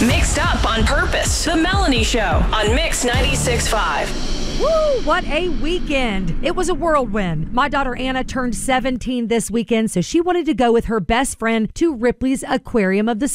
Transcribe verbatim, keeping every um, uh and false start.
Mixed up on purpose. The Melanie Show on Mix ninety-six point five. Woo, what a weekend. It was a whirlwind. My daughter Anna turned seventeen this weekend, so she wanted to go with her best friend to Ripley's Aquarium of the